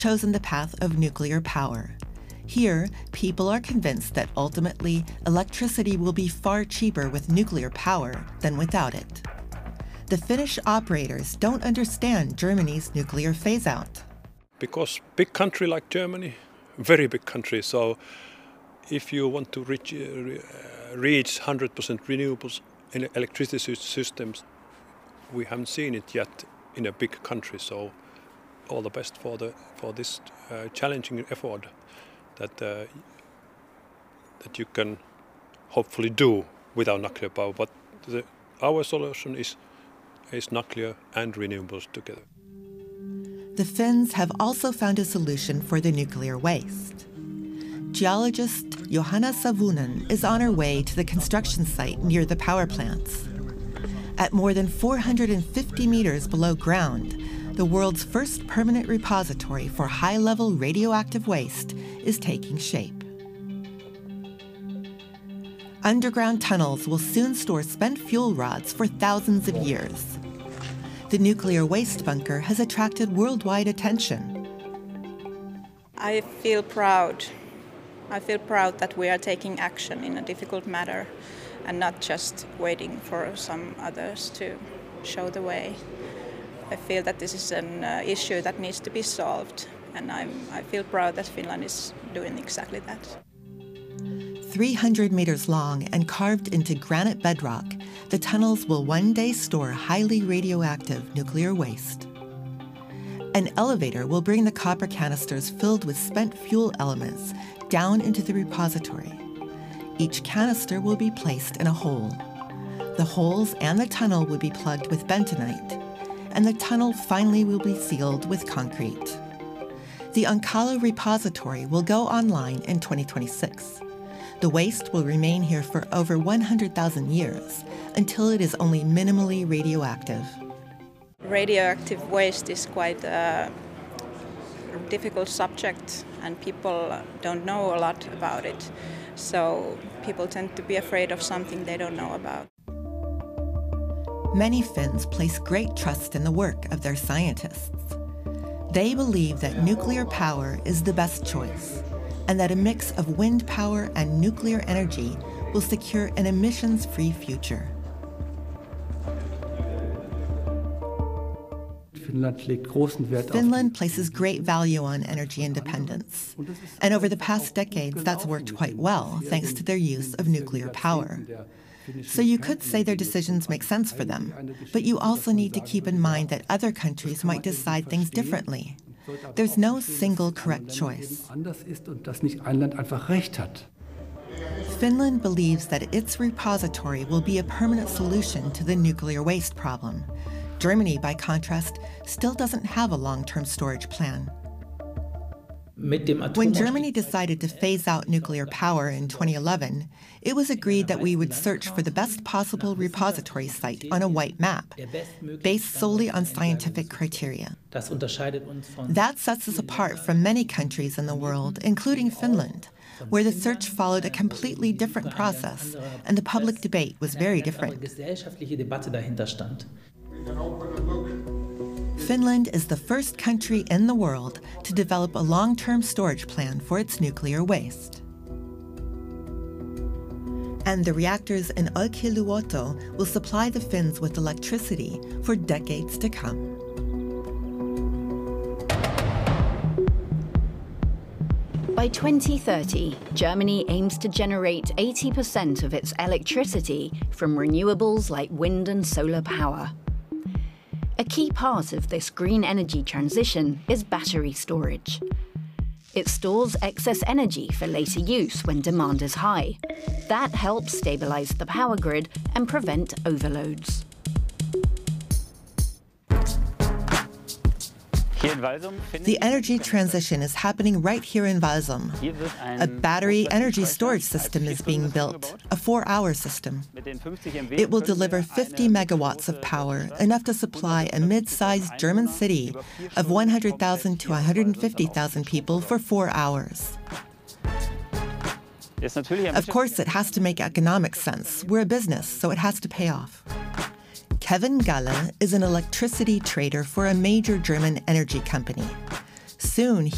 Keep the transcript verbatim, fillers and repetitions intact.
chosen the path of nuclear power. Here, people are convinced that ultimately, electricity will be far cheaper with nuclear power than without it. The Finnish operators don't understand Germany's nuclear phase-out. Because big country like Germany, very big country, so if you want to reach, uh, reach one hundred percent renewables in electricity systems, we haven't seen it yet in a big country, so all the best for the for this uh, challenging effort that uh, that you can hopefully do without nuclear power. But the, our solution is is nuclear and renewables together. The Finns have also found a solution for the nuclear waste. Geologist Johanna Savunen is on her way to the construction site near the power plants. At more than four hundred fifty meters below ground, the world's first permanent repository for high-level radioactive waste is taking shape. Underground tunnels will soon store spent fuel rods for thousands of years. The nuclear waste bunker has attracted worldwide attention. I feel proud. I feel proud that we are taking action in a difficult matter and not just waiting for some others to show the way. I feel that this is an uh, issue that needs to be solved, and I'm, I feel proud that Finland is doing exactly that. three hundred meters long and carved into granite bedrock, the tunnels will one day store highly radioactive nuclear waste. An elevator will bring the copper canisters filled with spent fuel elements down into the repository. Each canister will be placed in a hole. The holes and the tunnel will be plugged with bentonite, and the tunnel finally will be sealed with concrete. The Onkalo repository will go online in twenty twenty-six. The waste will remain here for over one hundred thousand years, until it is only minimally radioactive. Radioactive waste is quite a difficult subject, and people don't know a lot about it. So people tend to be afraid of something they don't know about. Many Finns place great trust in the work of their scientists. They believe that nuclear power is the best choice, and that a mix of wind power and nuclear energy will secure an emissions-free future. Finland places great value on energy independence, and over the past decades that's worked quite well thanks to their use of nuclear power. So you could say their decisions make sense for them, but you also need to keep in mind that other countries might decide things differently. There's no single correct choice. Finland believes that its repository will be a permanent solution to the nuclear waste problem. Germany, by contrast, still doesn't have a long-term storage plan. When Germany decided to phase out nuclear power in twenty eleven, it was agreed that we would search for the best possible repository site on a white map, based solely on scientific criteria. That sets us apart from many countries in the world, including Finland, where the search followed a completely different process, and the public debate was very different. Finland is the first country in the world to develop a long-term storage plan for its nuclear waste. And the reactors in Olkiluoto will supply the Finns with electricity for decades to come. By twenty thirty, Germany aims to generate eighty percent of its electricity from renewables like wind and solar power. A key part of this green energy transition is battery storage. It stores excess energy for later use when demand is high. That helps stabilize the power grid and prevent overloads. The energy transition is happening right here in Walsum. A battery energy storage system is being built, a four-hour system. It will deliver fifty megawatts of power, enough to supply a mid-sized German city of one hundred thousand to one hundred fifty thousand people for four hours. Of course, it has to make economic sense. We're a business, so it has to pay off. Kevin Galle is an electricity trader for a major German energy company. Soon,